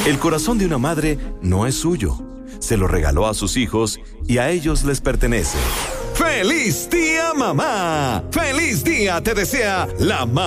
El corazón de una madre no es suyo. Se lo regaló a sus hijos y a ellos les pertenece. ¡Feliz día, mamá! ¡Feliz día te desea la mamá!